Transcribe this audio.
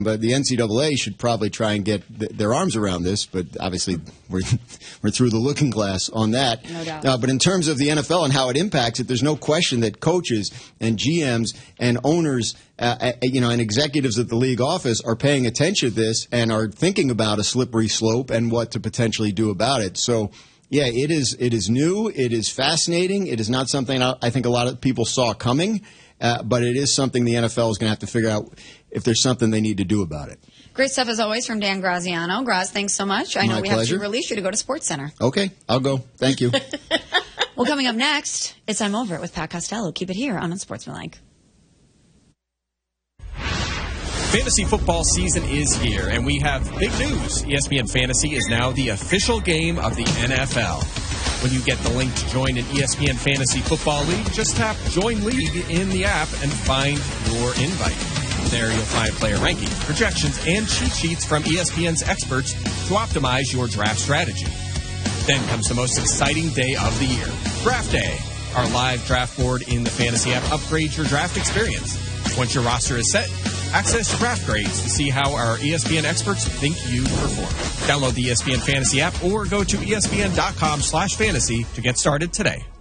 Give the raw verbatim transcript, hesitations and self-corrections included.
But the N C double A should probably try and get th- their arms around this, but obviously we're we're through the looking glass on that. No doubt. Uh, but in terms of the N F L and how it impacts it, there's no question that coaches and G Ms and owners, uh, uh, you know, and executives at the league office are paying attention to this and are thinking about a slippery slope and what to potentially do about it. So, yeah, it is it is new. It is fascinating. It is not something I, I think a lot of people saw coming, uh, but it is something the N F L is going to have to figure out if there's something they need to do about it. Great stuff, as always, from Dan Graziano. Graz, thanks so much. I know My we pleasure. have to release you to go to SportsCenter. Okay, I'll go. Thank you. Well, coming up next, it's I'm Over It with Pat Costello. Keep it here on Unsportsmanlike. Fantasy football season is here, and we have big news. E S P N Fantasy is now the official game of the N F L. When you get the link to join an E S P N Fantasy Football League, just tap Join League in the app and find your invite. There you'll find player rankings, projections, and cheat sheets from E S P N's experts to optimize your draft strategy. Then comes the most exciting day of the year, Draft Day. Our live draft board in the Fantasy app upgrades your draft experience. Once your roster is set, access draft grades to see how our E S P N experts think you perform. Download the E S P N Fantasy app or go to E S P N dot com slash fantasy to get started today.